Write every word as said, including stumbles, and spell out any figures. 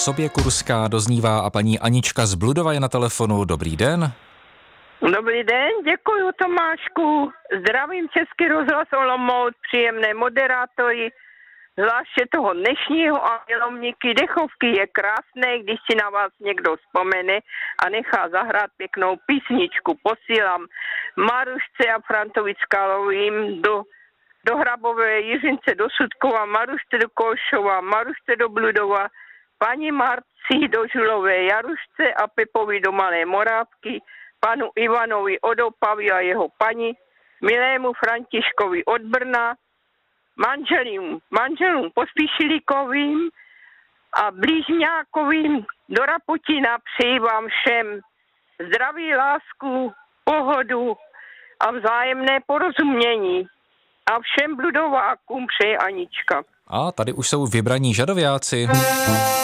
Soběkurská doznívá a paní Anička z Bludova je na telefonu. Dobrý den. Dobrý den, děkuju Tomášku. Zdravím Český rozhlas Olomouc, příjemné moderátory, zvláště toho dnešního a milovníky dechovky. Je krásné, když si na vás někdo vzpomene a nechá zahrát pěknou písničku. Posílám Marušce a Frantovi Skalovým do, do Hrabové, Jiřince do Sudkova, Marušce do Košova, Marušce do Bludova, paní Marci do Žulové, Jarušce a Pepovi do Malé Morávky, panu Ivanovi od Opavy a jeho paní, milému Františkovi od Brna, manželům, manželům Pospíšilíkovým a blížňákovým do Raputina. Přeji vám všem zdraví, lásku, pohodu a vzájemné porozumění. A všem Bludovákům přeje Anička. A tady už jsou vybraní žadovějáci.